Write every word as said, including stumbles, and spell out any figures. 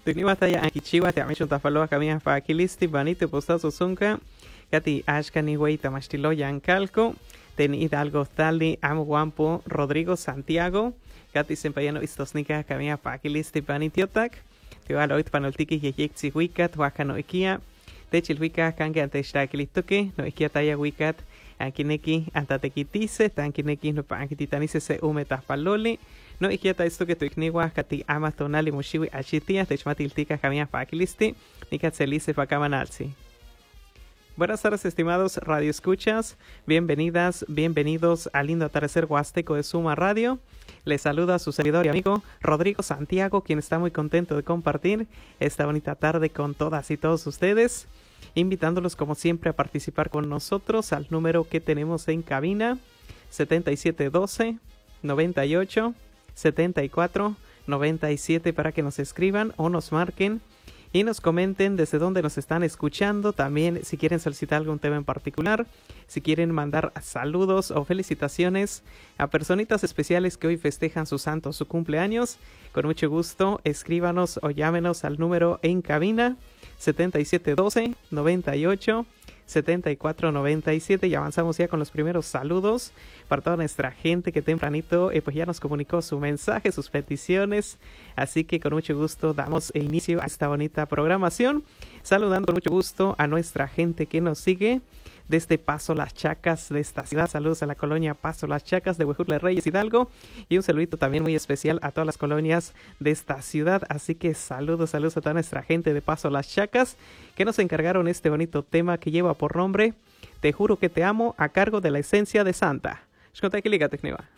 Tukniwa taya ankichiwa te amichon tafaloa kamia pa akilisti banito postazo sunka. Kati ashkani weita mastilo yancalco. Ten Hidalgo Tali Amo Guampo Rodrigo Santiago. Kati sempayano istosnika kamia pa akilisti banitiotak. Tiwala oit panoltiki yeyek tsihuikat wakano ikia. Techilhuika kange anteshtakilitoke no ikia taya wikat. Ankineki antatekitise tankineki no pa ankititanise se umetahpaloli. No ikiata esto que tu ikniwa kati ama tonali moshiwi achitia techmatiltika kamia pakilisti nikatselice pakamanalsi. Buenas tardes, estimados radioescuchas, bienvenidas, bienvenidos al lindo atardecer huasteco de Suma Radio. Les saluda su servidor y amigo Rodrigo Santiago, quien está muy contento de compartir esta bonita tarde con todas y todos ustedes, invitándolos como siempre a participar con nosotros al número que tenemos en cabina setenta y siete doce noventa y ocho setenta y cuatro noventa y siete para que nos escriban o nos marquen y nos comenten desde dónde nos están escuchando. También si quieren solicitar algún tema en particular, si quieren mandar saludos o felicitaciones a personitas especiales que hoy festejan su santo, su cumpleaños, con mucho gusto escríbanos o llámenos al número en cabina setenta y siete doce noventa y ocho setenta y cuatro noventa y siete y avanzamos ya con los primeros saludos para toda nuestra gente que tempranito eh, pues ya nos comunicó su mensaje, sus peticiones, así que con mucho gusto damos inicio a esta bonita programación, saludando con mucho gusto a nuestra gente que nos sigue desde Paso Las Chacas de esta ciudad. Saludos a la colonia Paso Las Chacas de Huejutla Reyes Hidalgo y un saludito también muy especial a todas las colonias de esta ciudad. Así que saludos, saludos a toda nuestra gente de Paso Las Chacas que nos encargaron este bonito tema que lleva por nombre Te juro que te amo, a cargo de La Esencia de Santa. Shkonta Kiliga Tekniwa.